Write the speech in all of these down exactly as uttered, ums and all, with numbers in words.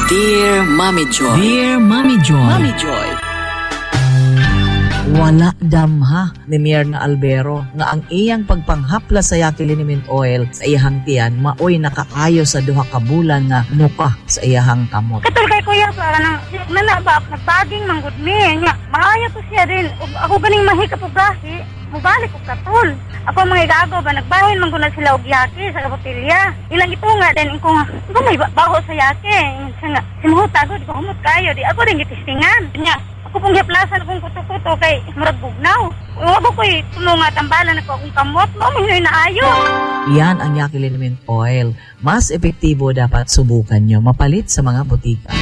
Dear Mommy Joy. Dear Mommy Joy. Mommy Joy. Wala damha ni Mierna Albero nga ang iyang pagpanghapla sa Yaki Liniment Oil sa iyahang tiyan maoy nakaayo sa duha ka bulan nga nuka sa iyahang kamot. Katul kay kuya para nang nanaba nagbaging manggod mi nya maayo to siya din. Ako ganing mahika po gahi, mubalik ko katul. Ako mga igago ba nagbahin man guna sila og Yaki sa kapilya. Ilang ito nga din ko nga may baho sa Yaki. Nga simuhuta gud ko humot kayo di ako rin gitistingan. Nya ako pong hiplasan akong kuto-kuto kay murag bugnaw. Huwag ko'y tumunga tambalan ako akong kamot mo, mahinoy na ayo. Yan ang Yaki Liniment Oil. Mas epektibo dapat subukan nyo mapalit sa mga butika.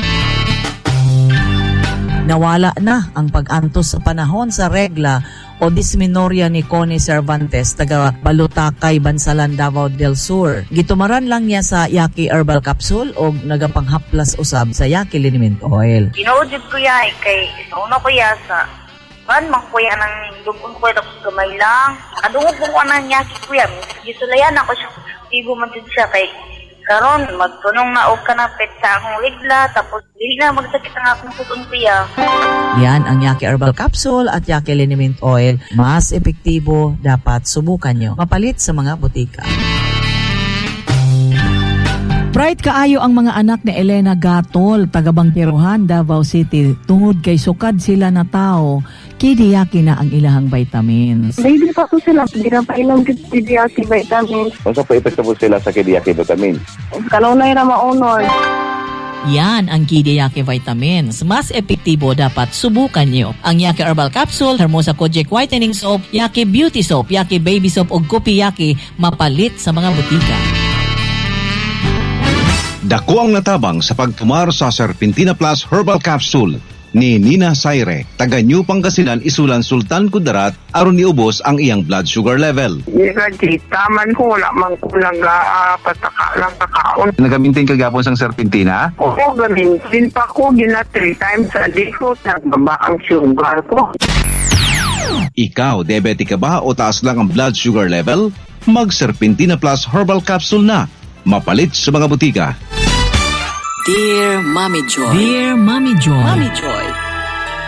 Nawala na ang pag-antos sa panahon sa regla o dismenorrhea ni Connie Cervantes taga Balutakay, Bansalan, Davao del Sur. Gitumaran lang niya sa Yaki Herbal Capsule o nagapanghaplas usab sa Yaki Liniment Oil. Ginoodid ko ya kay una ko ya sa ban man ko ya nang dugong ko tapos gamay lang. Kadungog ko ana Yaki ko ya. Gisulayan ako siya. Tigo man jud siya kay karon magtunong na og kanapit sa akong regla tapos dili na magsakit ang akong putong piya. Yan ang Yaki Herbal Capsule at Yaki Liniment Oil. Mas epektibo, dapat subukan nyo. Mapalit sa mga butika. Bright kaayo ang mga anak ni Elena Gatol, taga Bangkiruhan, Davao City. Tungod kay sukad sila na tao, kidiyaki na ang ilahang vitamins. Baby pa po sila, hindi na pa ilang kidiyaki vitamins. Masa pa epekto po sila sa kidiyaki vitamins? Kanunay na maunod. Yan ang Kidiyaki Vitamins. Mas epektibo, dapat subukan nyo. Ang Yaki Herbal Capsule, Hermosa Kojic Whitening Soap, Yaki Beauty Soap, Yaki Baby Soap o Kopi Yaki, mapalit sa mga butika. Dako ang natabang sa pagtumar sa Serpentina Plus Herbal Capsule ni Nina Saire, taga New Pangasinan, Isulan, Sultan Kudarat, aron niubos ang iyang blood sugar level. Hindi, taman ko, wala man kulang uh, pataka lang kakaon. Nagamintin kagapon sang Serpentina? Oo, gamintin pa ko, gina three times a day ko, nagbaba ang sugar ko. Ikaw, diabetic ka ba o taas lang ang blood sugar level? Mag Serpentina Plus Herbal Capsule na. Mapalit sa mga butika. Dear Mommy Joy. Dear Mommy Joy. Mommy Joy.